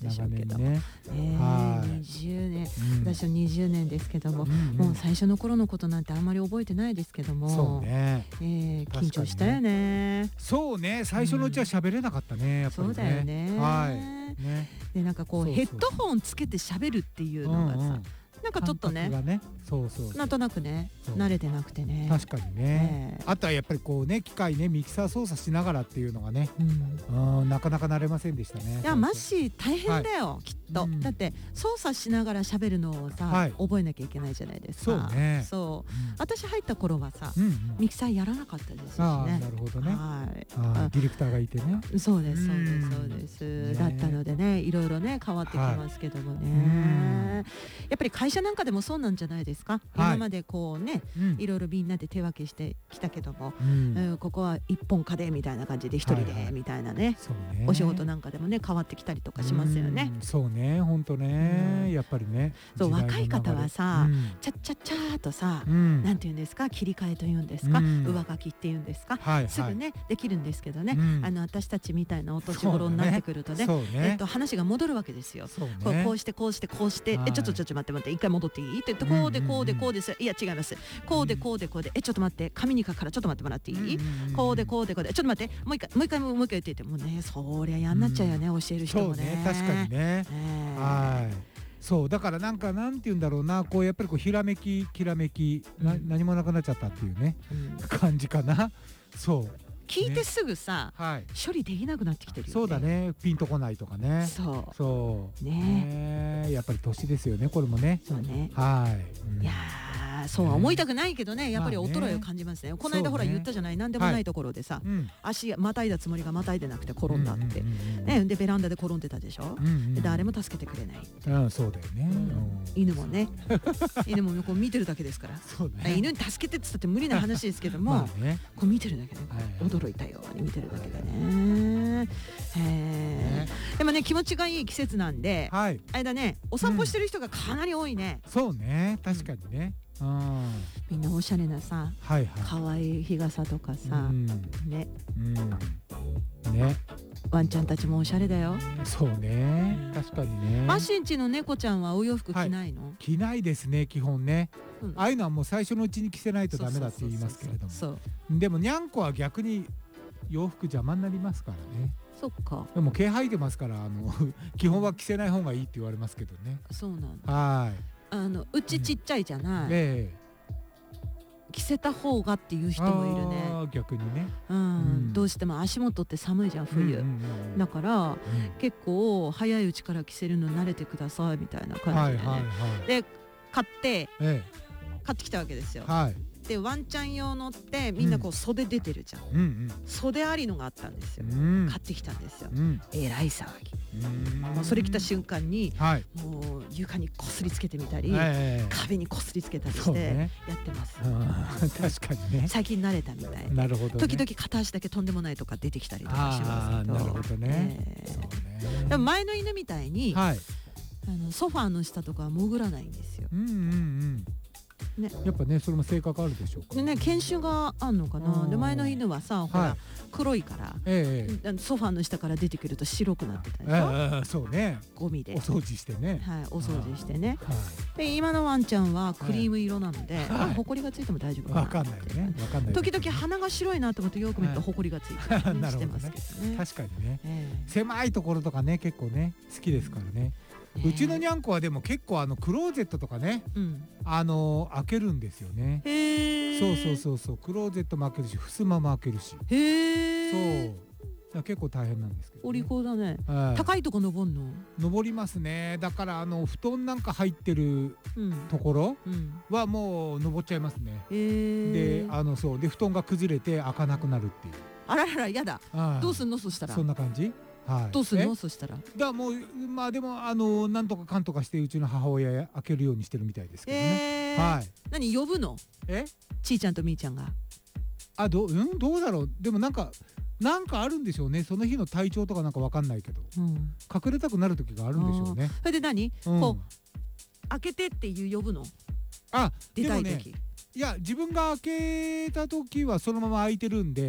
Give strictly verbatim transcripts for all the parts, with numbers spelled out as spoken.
でしょうけど、 長年ね、 えはいー、にじゅうねん、 うん私はにじゅうねんですけども、 うんうんもう最初の頃のことなんてあんまり覚えてないですけども、 そうね、 えー、 確かにね緊張したよね。 そうね、最初のうちは喋れなかったね、やっぱりね。 そうだよね。 はいね、 でなんかこうそうそうヘッドホンつけて喋るっていうのがさ、 うんうんなんかちょっとね、 感覚がね、そうそうそうなんとなくねそう慣れてなくてね。 確かにね、 ええあとはやっぱりこうね、機械ね、ミキサー操作しながらっていうのがね、 うんうんなかなか慣れませんでしたね。 いやマッシー大変だよ、 はいきっと、 うんだって操作しながら喋るのをさ、 はい覚えなきゃいけないじゃないですか。 そうねそううん私入った頃はさ、 うんうんミキサーやらなかったですしね。 ああなるほどね。 はいあディレクターがいてね。 あそうですそうでうんすそうです、 ねだったのでね、いろいろね変わってきますけどもね、 はいやっぱり会社なんかでもそうなんじゃないですか、 はい今までこうねうんいろいろみんなで手分けしてきたけども、 うんうんここは一本化でみたいな感じで一人はいはいでみたいなね、 そうね。 お仕事なんかでもね変わってきたりとかしますよね。 うんそうね、本当ね、 うんやっぱりね。 そう時代の流れ若い方はさ、 うんチャッチャッチャーとさ、 うんなんて言うんですか、切り替えと言うんですか、 うん上書きって言うんですか、 はいはいすぐねできるんですけどね、 うんあの私たちみたいなお年頃になってくるとね、 そうねえっと話が戻るわけですよ。 そうねこうこうしてこうしてこうして、 はいえちょっとちょっと待って待って一回戻っていいって言って、こうでこうでこうです、いや違います、こうでこうでこうで、えちょっと待って紙に書くからちょっと待ってもらっていい、 うんうんうんこうでこうでこうで、ちょっと待ってもう一回もう一回もう一回言って言って、もうねそりゃ嫌になっちゃうよね、教える人そうもね。 ね、確かにね。 ねはい。そうだからなんかなんて言うんだろうな、こうやっぱりこうひらめききらめき、なうん何もなくなっちゃったっていうねうん感じかな。そう聞いてすぐさ、 はい。 処理できなくなってきてるよね。 そうだね、ピンとこないとかね。 そうそうねねやっぱり年ですよね、これもね。 そうね。 はい。うんいやーそうは思いたくないけどね、やっぱりまあね衰えを感じますね。この間ほらそうね言ったじゃない、なんでもないところでさ、 うん足またいだつもりがまたいでなくて転んだって、 うんうんうんうんね、でベランダで転んでたでしょ、 うんうんうんで誰も助けてくれない、 うんそうだよね。うん犬もね犬もこう見てるだけですから、 そうね。 犬に助けてって言ったって無理な話ですけども、 まあね。 こう見てるだけで、 はいはい驚いたように見てるだけでね。へねーでもね気持ちがいい季節なんで、 はい。 間ねお散歩してる人がかなり多いね、 そうね、確かにね。うんみんなおしゃれなさはいはい。 可愛い日傘とかさ、 うんねうんね。 ワンちゃんたちもおしゃれだよ。 そうね、確かにね。 マッシンチの猫ちゃんはお洋服着ないの？ 着ないですね、基本ね。 うんああいうのはもう最初のうちに着せないとダメだって言いますけれども。 そうでもにゃんこは逆に洋服邪魔になりますからね。 そっか、 でも毛生えてますから、あの基本は着せない方がいいって言われますけどね。 そうなんだ。 はあのうちちっちゃいじゃい。 ない、 え着せた方がっていうえ人もいるあね。 ー逆にね。 うん、 うんどうしても足元って寒いじゃん冬、 うんうんうんうんだからうん結構早いうちから着せるの慣れてくださいみたいな感じでね、 はいはいはい。 で買ってえ買ってきたわけですよえ。はい。 でワンちゃん用のってみんなこう袖出てるじゃん、 うん袖ありのがあったんですよ、 うん。うん買ってきたんですよ、 うん。 えらい騒ぎ、 うんもうそれ着た瞬間にはい。 もう床にこすりつけてみたり、 ええ壁にこすりつけたりしてそうねやってます、 うん確かにね。 最近慣れたみたいで、 なるほどね。 時々片足だけとんでもないとか出てきたりとかしますけど、 あーなるほどねええそうでもね。 前の犬みたいに、 はい。 あのソファーの下とかは潜らないんですよ、 うんうんうん。 ねやっぱね、それも性格あるでしょうか。 でね犬種があんのかな、 うんで前の犬はさほら、 はい黒いから、 ええあのソファーの下から出てくると白くなってたでしょ、 ええそうね。 ゴミで、 お掃除してね。 はい、お掃除してね、 はで今のワンちゃんはクリーム色なので、 はいあほこりがついても大丈夫い。わかんないね。わかんない。 時々鼻が白いなと思ってよく見るとはいほこりがついてたり、ねなるほどねしてますけどね。 確かにね。 え狭いところとかね、結構ね、好きですからね。 えうちのにゃんこはでも結構あのクローゼットとかね、 うん、 あの開けるんですよね。 へえそうそうそうそう、クローゼットも開けるし、襖も開けるし。 へえそう。だから結構大変なんですけどね。 お利口だね。 はい高いとこ登んの？ 登りますね。だからあの布団なんか入ってるうんところうんはもう登っちゃいますね。 へえで、あのそうで布団が崩れて開かなくなるっていう。 あらららやだ。 はいどうすんのそしたらそんな感じ？はい。 どうすんえのそしたらだからもうまあでもあのなんとかかんとかしてうちの母親や開けるようにしてるみたいですけどね。 へえはい。 何呼ぶの？ え？ ちーちゃんとみーちゃんが。 あどううんどうだろう。でもなんかなんかあるんでしょうね。その日の体調とかなんかわかんないけどうん隠れたくなる時があるんでしょうね。 それで何？ うんこう開けてっていう呼ぶの？ あ出でもねたい時。 いや自分が開けた時はそのまま開いてるんで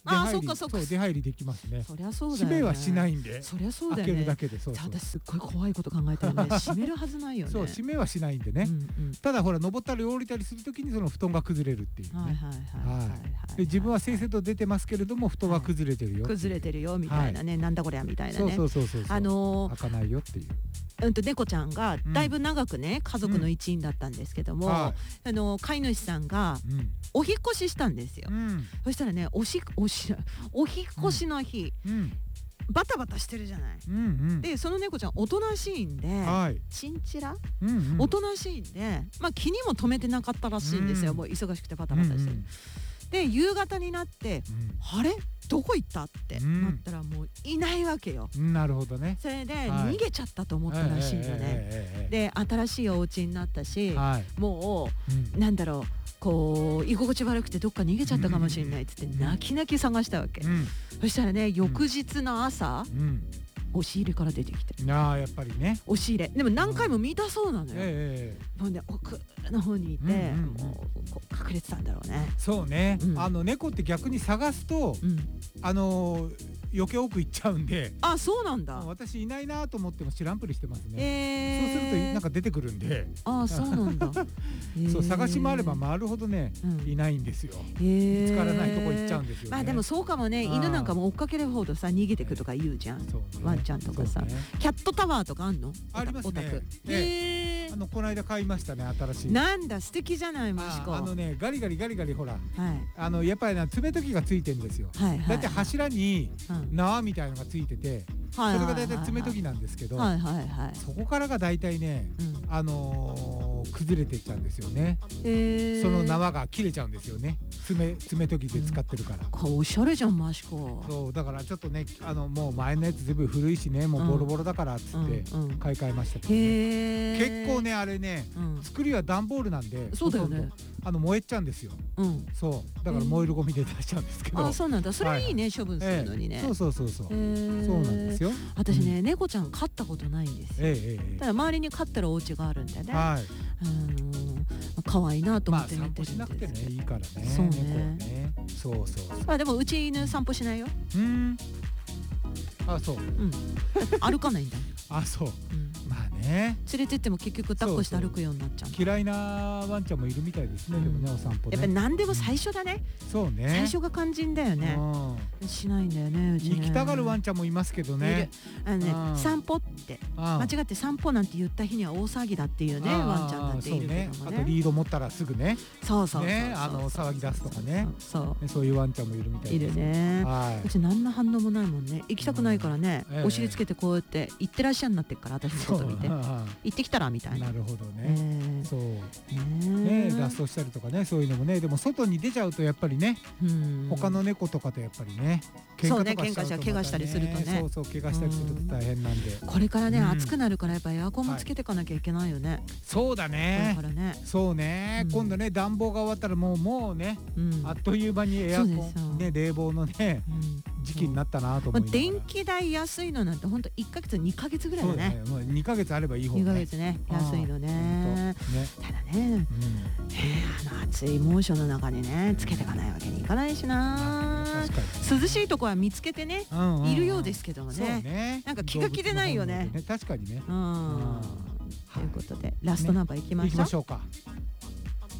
出入りあそっかそっかそう出入りできますね。 そりゃそうだよね。 閉めはしないんで、 そりゃそうだよね。 開けるだけで。そうそう。 私すっごい怖いこと考えてるね。閉めるはずないよね。 そう閉めはしないんでね。 うんうん、 ただほら登ったり降りたりするときにその布団が崩れるっていうね。 はいはいはいはいはい。 で自分は正々と出てますけれども布団が崩れてるよ。 崩れてるよみたいなね。なんだこりゃみたいなね。 そうそうそうそう。 あの開かないよっていう。 うんと猫ちゃんがだいぶ長くね家族の一員だったんですけども、あの飼い主さんがお引っ越ししたんですよ。そしたらねおしおしお引っ越しの日、バタバタしてるじゃない。でその猫ちゃんおとなしいんで、チンチラおとなしいんで、まあ気にも留めてなかったらしいんですよ。もう忙しくてバタバタしてる。で夕方になってあれどこ行ったってなったらもういないわけよ。 なるほどね。 それで逃げちゃったと思ったらしいのね。で新しいお家になったし、もうなんだろうこう居心地悪くてどっか逃げちゃったかもしれないっつって泣き泣き探したわけ。そしたらね翌日の朝押し入れから出てきて、 ああやっぱりね押し入れでも何回も見たそうなのよ。ほんで奥の方にいてもうこう隠れてたんだろうね。 そうね、あの猫って逆に探すとあの余計奥行っちゃうんで。 あ、そうなんだ。 私いないなと思っても知らんぷりしてますね。そうするとなんか出てくるんで。 あ、そうなんだ。 そう探し回れば回るほどねいないんですよ。見つからないとこ行っちゃうんですよね。 まあでもそうかもね。犬なんかも追っかけるほどさ逃げてくとか言うじゃん。ワンちゃんとかさ。キャットタワーとかあんの？ ありますね。へえ。あのこの間買いましたね新しい。 なんだ素敵じゃない息子。 あのねガリガリガリガリほら。あのやっぱりな爪研ぎがついてるんですよ。だいたい柱に縄みたいのがついてて、それがだいたい爪研ぎなんですけど、そこからがだいたいねあの崩れていっちゃうんですよね。その縄が切れちゃうんですよね。爪爪研ぎで使ってるから。 おしゃれじゃんマシコ。 そうだからちょっとねあのもう前のやつ全部古いしねもうボロボロだからっつって買い替えましたけど、結構ねあれね作りは段ボールなんで、 そうだよね。 あの燃えちゃうんですよ。そうだから燃えるゴミで出しちゃうんですけど。 あ、そうなんだ。それいいね処分するのにね。 そうそうそうそう。そうなんですよ。 私ね猫ちゃん飼ったことないんですよ。ただ周りに飼ってるお家があるんでね。可愛いなと思って見てるんです。 散歩しなくてねいいからね。 そうね。 そうそう。 あでもうち犬散歩しないよ。 うん。あそう。 うん歩かないんだ。 あそう。まあね連れてっても結局抱っこして歩くようになっちゃう。 嫌いなワンちゃんもいるみたいですね。でもねお散歩ね。 やっぱり何でも最初だね。 そうね。 最初が肝心だよね。しないんだよねうちね。 行きたがるワンちゃんもいますけどね。 あのね散歩って間違って散歩なんて言った日には大騒ぎだっていうねワンちゃんなんているけどもね。 あとリード持ったらすぐね。 そうそうそう。 あの騒ぎ出すとかね。 そうそういうワンちゃんもいるみたいです。 いるね。うち何の反応もないもんね。行きたくないからねお尻つけてこうやって行ってらっしゃんなってっから私のこと見て行ってきたらみたいな。 なるほどね。そうね脱走したりとかねそういうのもね。でも外に出ちゃうとやっぱりね他の猫とかとやっぱりねそうね喧嘩した怪我したりするとね。 そうそう怪我したりすると大変なんで。 これからね暑くなるからやっぱエアコンもつけていかなきゃいけないよね。 そうだね。そうね今度ね暖房が終わったらもうもうねあっという間にエアコンね冷房のね時期になったなと思いながら。 電気代安いのなんて本当いっかげつにかげつぐらいだね。 もうにかげつあればいい方ね。 にかげつね安いのね。ただねあの暑い猛暑の中にねつけていかないわけにいかないしな。涼しいとこは見つけてねいるようですけどもね。なんか気が気でないよね。 確かにね。 ということでラストナンバーいきましょう。 いきましょうか。